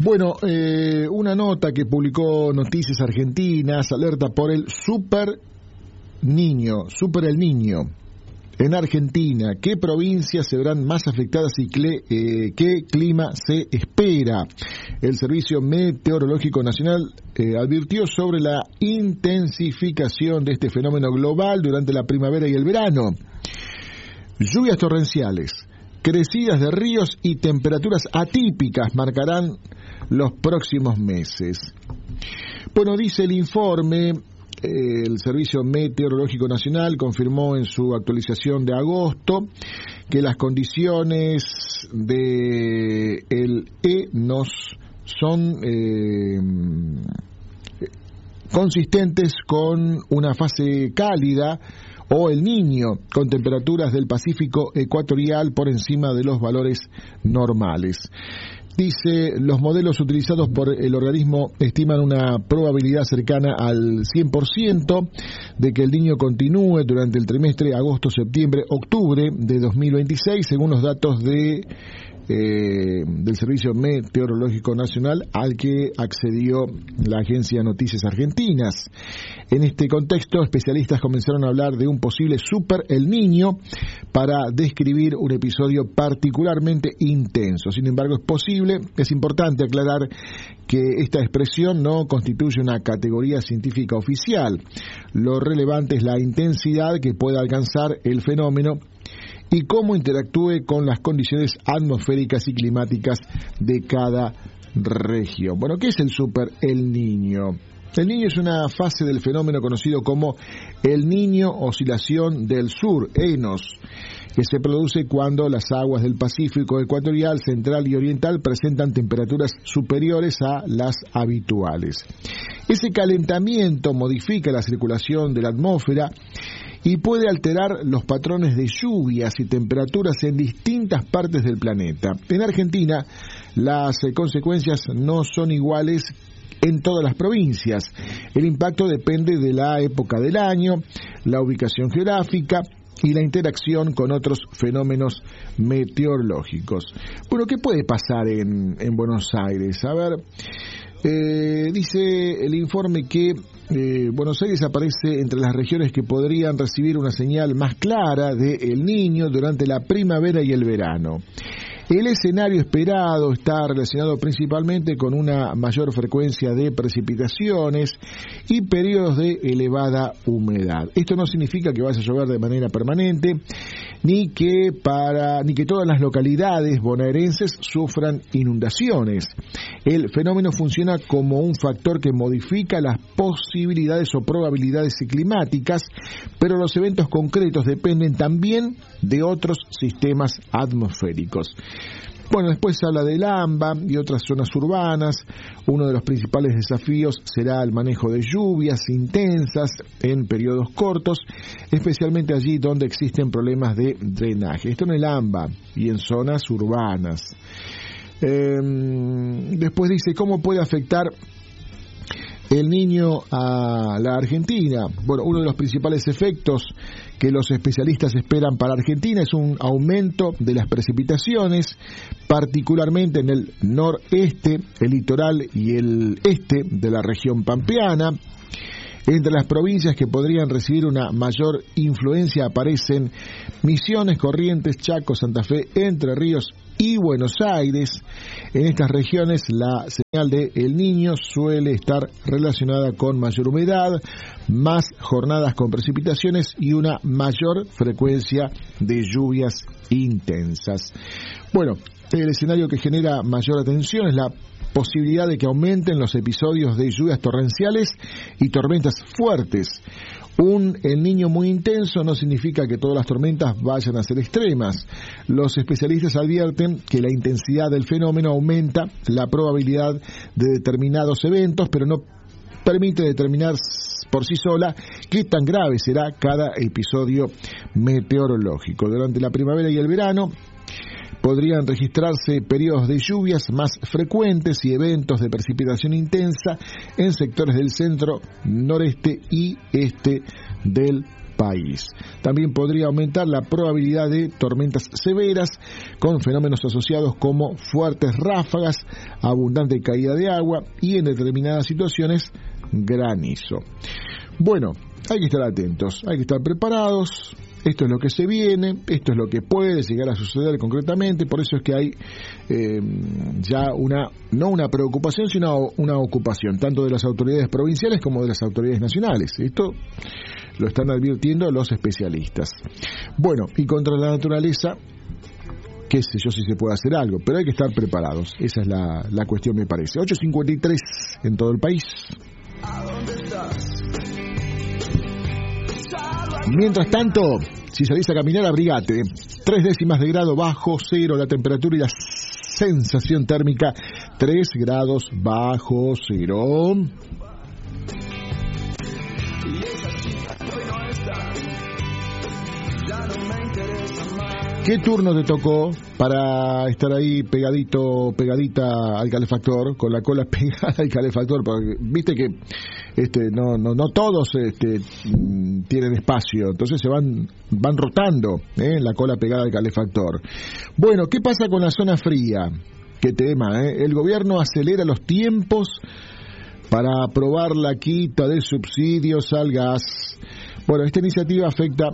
Bueno, una nota que publicó Noticias Argentinas alerta por el Super El Niño. En Argentina, ¿qué provincias se verán más afectadas y qué clima se espera? El Servicio Meteorológico Nacional advirtió sobre la intensificación de este fenómeno global durante la primavera y el verano. Lluvias torrenciales, crecidas de ríos y temperaturas atípicas marcarán los próximos meses. Bueno, dice el informe, el Servicio Meteorológico Nacional confirmó en su actualización de agosto que las condiciones de el ENOS son consistentes con una fase cálida o el Niño, con temperaturas del Pacífico ecuatorial por encima de los valores normales. Dice, los modelos utilizados por el organismo estiman una probabilidad cercana al 100% de que el Niño continúe durante el trimestre agosto-septiembre-octubre de 2026, según los datos del Servicio Meteorológico Nacional al que accedió la agencia Noticias Argentinas. En este contexto, especialistas comenzaron a hablar de un posible Super El Niño para describir un episodio particularmente intenso. Sin embargo, es importante aclarar que esta expresión no constituye una categoría científica oficial. Lo relevante es la intensidad que pueda alcanzar el fenómeno y cómo interactúe con las condiciones atmosféricas y climáticas de cada región. Bueno, ¿qué es el Super El Niño? El Niño es una fase del fenómeno conocido como El Niño Oscilación del Sur, ENOS, que se produce cuando las aguas del Pacífico ecuatorial, central y oriental presentan temperaturas superiores a las habituales. Ese calentamiento modifica la circulación de la atmósfera y puede alterar los patrones de lluvias y temperaturas en distintas partes del planeta. En Argentina, las consecuencias no son iguales en todas las provincias. El impacto depende de la época del año, la ubicación geográfica y la interacción con otros fenómenos meteorológicos. Bueno, ¿qué puede pasar en Buenos Aires? A ver, dice el informe que Buenos Aires aparece entre las regiones que podrían recibir una señal más clara de El Niño durante la primavera y el verano. El escenario esperado está relacionado principalmente con una mayor frecuencia de precipitaciones y periodos de elevada humedad. Esto no significa que vaya a llover de manera permanente, ni que todas las localidades bonaerenses sufran inundaciones. El fenómeno funciona como un factor que modifica las posibilidades o probabilidades climáticas, pero los eventos concretos dependen también de otros sistemas atmosféricos. Bueno, después se habla del AMBA y otras zonas urbanas. Uno de los principales desafíos será el manejo de lluvias intensas en periodos cortos, especialmente allí donde existen problemas de drenaje. Esto en el AMBA y en zonas urbanas. Después dice, ¿cómo puede afectar El Niño a la Argentina? Bueno, uno de los principales efectos que los especialistas esperan para Argentina es un aumento de las precipitaciones, particularmente en el noreste, el litoral y el este de la región pampeana. Entre las provincias que podrían recibir una mayor influencia aparecen Misiones, Corrientes, Chaco, Santa Fe, Entre Ríos y Buenos Aires. En estas regiones la señal de El Niño suele estar relacionada con mayor humedad, más jornadas con precipitaciones y una mayor frecuencia de lluvias intensas. Bueno, el escenario que genera mayor atención es la posibilidad de que aumenten los episodios de lluvias torrenciales y tormentas fuertes. Un El Niño muy intenso no significa que todas las tormentas vayan a ser extremas. Los especialistas advierten que la intensidad del fenómeno aumenta la probabilidad de determinados eventos, pero no permite determinar por sí sola qué tan grave será cada episodio meteorológico. Durante la primavera y el verano podrían registrarse periodos de lluvias más frecuentes y eventos de precipitación intensa en sectores del centro, noreste y este del país. También podría aumentar la probabilidad de tormentas severas con fenómenos asociados como fuertes ráfagas, abundante caída de agua y en determinadas situaciones granizo. Bueno, hay que estar atentos, hay que estar preparados. Esto es lo que se viene, esto es lo que puede llegar a suceder concretamente, por eso es que hay ya no una preocupación, sino una ocupación, tanto de las autoridades provinciales como de las autoridades nacionales. Esto lo están advirtiendo los especialistas. Bueno, y contra la naturaleza, qué sé yo si se puede hacer algo, pero hay que estar preparados, esa es la cuestión, me parece. 8:53 en todo el país. ¿A dónde estás? Mientras tanto, si salís a caminar, abrigate. 3 décimas de grado bajo cero la temperatura y la sensación térmica 3 grados bajo cero. ¿Qué turno te tocó para estar ahí pegadita al calefactor, con la cola pegada al calefactor? Porque viste que no todos tienen espacio, entonces se van rotando, la cola pegada al calefactor. Bueno, ¿qué pasa con la zona fría? Qué tema, El gobierno acelera los tiempos para aprobar la quita de subsidios al gas. Bueno, esta iniciativa afecta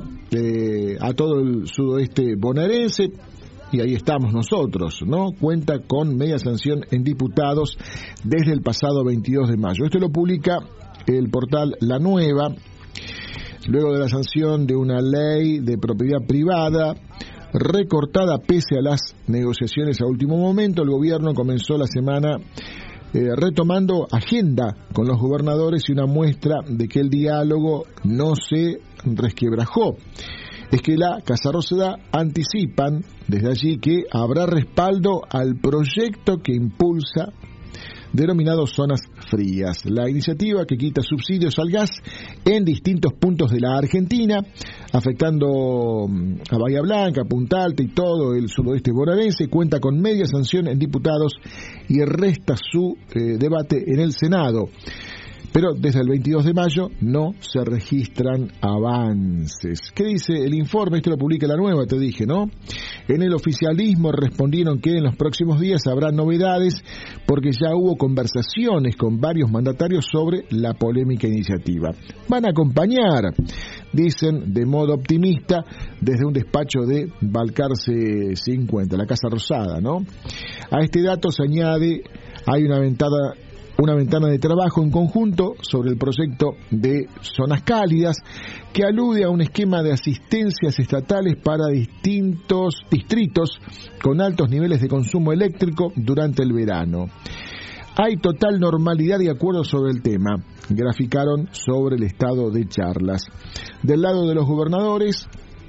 a todo el sudoeste bonaerense y ahí estamos nosotros, ¿no? Cuenta con media sanción en diputados desde el pasado 22 de mayo. Esto lo publica el portal La Nueva, luego de la sanción de una ley de propiedad privada recortada pese a las negociaciones a último momento. El gobierno comenzó la semana retomando agenda con los gobernadores y una muestra de que el diálogo no se resquebrajó. Es que la Casa Rosada anticipan desde allí que habrá respaldo al proyecto que impulsa denominado Zonas Frías, la iniciativa que quita subsidios al gas en distintos puntos de la Argentina, afectando a Bahía Blanca, Punta Alta y todo el sudoeste bonaerense. Cuenta con media sanción en diputados y resta su debate en el Senado. Pero desde el 22 de mayo no se registran avances. ¿Qué dice el informe? Esto lo publica La Nueva, te dije, ¿no? En el oficialismo respondieron que en los próximos días habrá novedades porque ya hubo conversaciones con varios mandatarios sobre la polémica iniciativa. Van a acompañar, dicen de modo optimista, desde un despacho de Balcarce 50, la Casa Rosada, ¿no? A este dato se añade, hay una ventana de trabajo en conjunto sobre el proyecto de zonas cálidas que alude a un esquema de asistencias estatales para distintos distritos con altos niveles de consumo eléctrico durante el verano. Hay total normalidad y acuerdo sobre el tema, graficaron sobre el estado de charlas. Del lado de los gobernadores,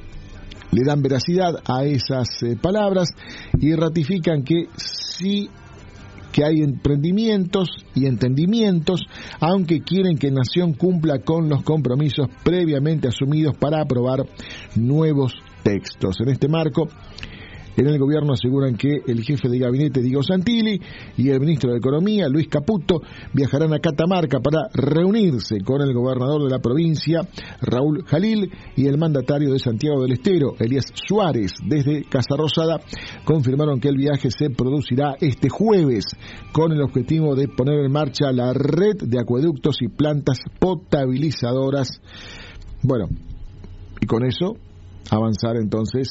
le dan veracidad a esas palabras y ratifican que sí que hay emprendimientos y entendimientos, aunque quieren que Nación cumpla con los compromisos previamente asumidos para aprobar nuevos textos. En este marco, en el gobierno aseguran que el jefe de gabinete, Diego Santilli, y el ministro de Economía, Luis Caputo, viajarán a Catamarca para reunirse con el gobernador de la provincia, Raúl Jalil, y el mandatario de Santiago del Estero, Elías Suárez. Desde Casa Rosada confirmaron que el viaje se producirá este jueves con el objetivo de poner en marcha la red de acueductos y plantas potabilizadoras. Bueno, y con eso avanzar entonces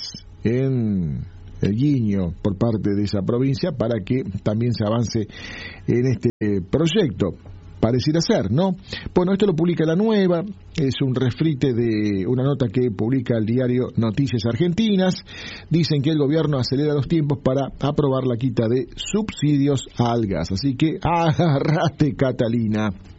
en el guiño por parte de esa provincia para que también se avance en este proyecto. Pareciera ser, ¿no? Bueno, esto lo publica La Nueva, es un refrite de una nota que publica el diario Noticias Argentinas. Dicen que el gobierno acelera los tiempos para aprobar la quita de subsidios al gas. Así que agárrate, Catalina.